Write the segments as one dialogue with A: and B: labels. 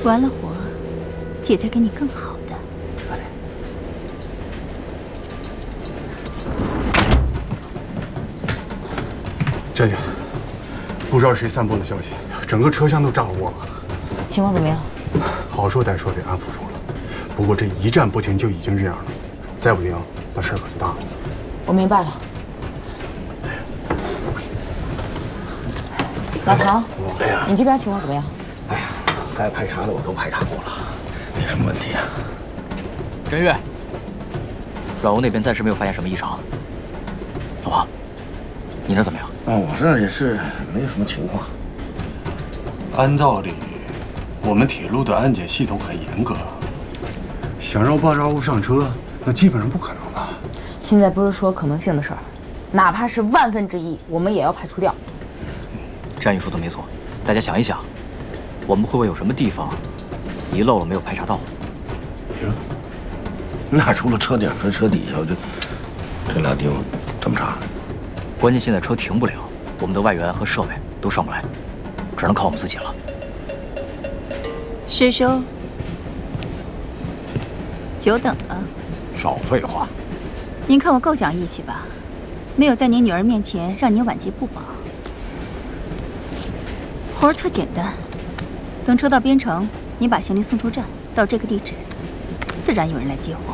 A: 完了活，姐再给你更好的。
B: 好嘞。
C: 战警，不知道谁散播的消息，整个车厢都炸窝了。
D: 情况怎么样？
C: 好说歹说给安抚住了，不过这一站不停就已经这样了，再不停那事儿可就大了。
D: 我明白了。老唐，
B: 哎呀，
D: 你这边情况怎么样？
B: 哎呀，该排查的我都排查过了，没什么问题啊。
E: 陈月，阮屋那边暂时没有发现什么异常。老王，你那怎么样？
B: 我这儿也是没有什么情况。
C: 按道理，我们铁路的安检系统很严格，想让爆炸物上车，那基本上不可能了。
D: 现在不是说可能性的事儿，哪怕是1/1000，我们也要排除掉。
E: 战宇说的没错，大家想一想，我们会不会有什么地方遗漏了没有排查到？
B: 那除了车顶和车底下，这俩地方怎么查？
E: 关键现在车停不了，我们的外援和设备都上不来，只能靠我们自己了。
A: 师叔，久等了。
F: 少废话。
A: 您看我够讲义气吧？没有在您女儿面前让您晚节不保。活儿特简单，等车到边城，你把行李送出站，到这个地址，自然有人来接货。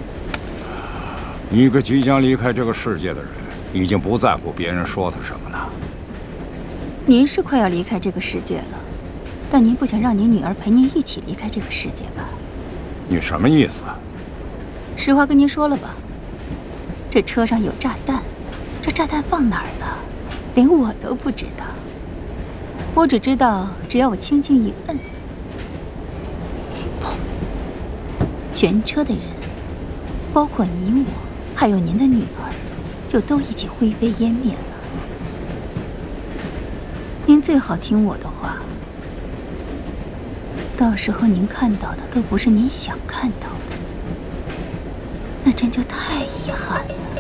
F: 一个即将离开这个世界的人，已经不在乎别人说他什么了。
A: 您是快要离开这个世界了，但您不想让您女儿陪您一起离开这个世界吧？
F: 你什么意思？
A: 实话跟您说了吧，这车上有炸弹，这炸弹放哪儿了，连我都不知道。我只知道，只要我轻轻一摁，砰！全车的人，包括你我，还有您的女儿，就都一起灰飞烟灭了。您最好听我的话，到时候您看到的都不是您想看到的，那真就太遗憾了。